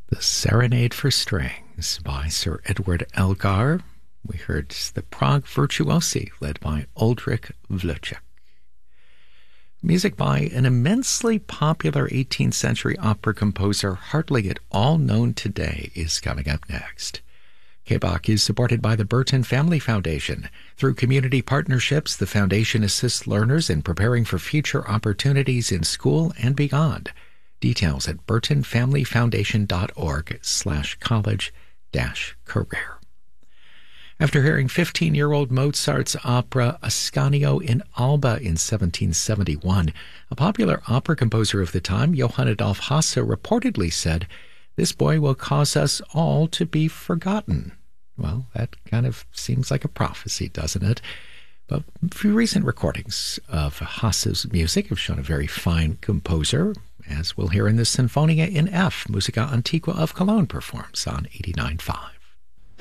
The Serenade for Strings by Sir Edward Elgar. We heard the Prague Virtuosi, led by Oldřich Vlček. Music by an immensely popular 18th century opera composer hardly at all known today is coming up next. KBOC is supported by the Burton Family Foundation. Through community partnerships, the foundation assists learners in preparing for future opportunities in school and beyond. Details at burtonfamilyfoundation.org/college-career. After hearing 15-year-old Mozart's opera Ascanio in Alba in 1771, a popular opera composer of the time, Johann Adolf Hasse, reportedly said, "This boy will cause us all to be forgotten." Well, that kind of seems like a prophecy, doesn't it? But a few recent recordings of Hasse's music have shown a very fine composer, as we'll hear in the Sinfonia in F, Musica Antiqua of Cologne performs on 89.5.